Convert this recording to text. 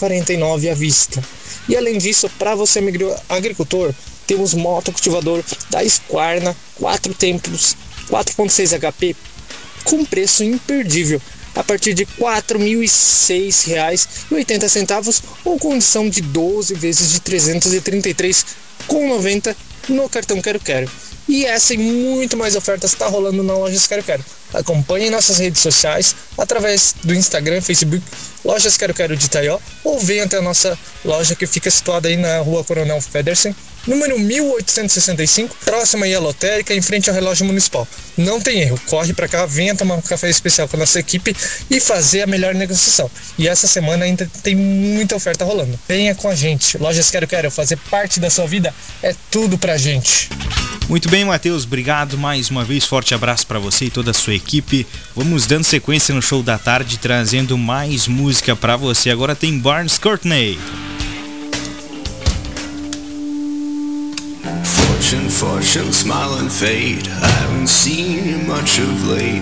149 à vista. E além disso, para você agricultor, temos motocultivador da Squarna 4 tempos 4.6 HP com preço imperdível a partir de R$ 4.006,80 ou condição de 12 vezes de R$ 333,90 no cartão Quero Quero. E essa e muito mais ofertas está rolando na Lojas Quero Quero. Acompanhe nossas redes sociais através do Instagram, Facebook, Lojas Quero Quero de Itaió, ou venha até a nossa loja que fica situada aí na Rua Coronel Federsen, número 1865, próxima aí à lotérica, em frente ao relógio municipal. Não tem erro, corre para cá, venha tomar um café especial com a nossa equipe e fazer a melhor negociação. E essa semana ainda tem muita oferta rolando. Venha com a gente, Lojas Quero Quero, fazer parte da sua vida é tudo pra gente. Muito bem, Matheus, obrigado mais uma vez, forte abraço para você e toda a sua equipe. Vamos dando sequência no show da tarde, trazendo mais música para você. Agora tem Barnes Courtney. Fortune, smile and fade. I haven't seen you much of late.